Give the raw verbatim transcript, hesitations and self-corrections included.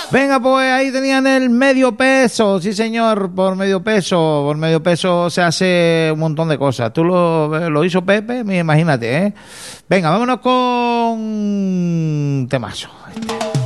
Venga, pues ahí tenían el medio peso, sí señor, por medio peso, por medio peso se hace un montón de cosas. Tú lo, lo hizo Pepe, imagínate, ¿eh? Venga, vámonos con temazo. Este.